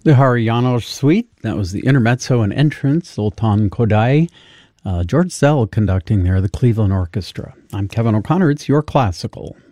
The Hariano Suite, that was the intermezzo and entrance, Sultan Kodai. George Szell conducting there, the Cleveland Orchestra. I'm Kevin O'Connor. It's Your Classical.